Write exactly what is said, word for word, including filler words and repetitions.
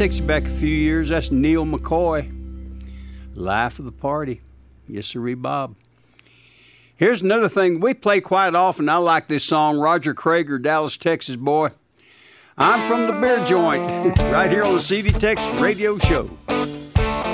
takes you back a few years. That's Neil McCoy. Life of the Party. Yes, sirree, Bob. Here's another thing we play quite often. I like this song, Roger Krager, Dallas, Texas boy. I'm from the beer joint, right here on the C D Tex Radio Show.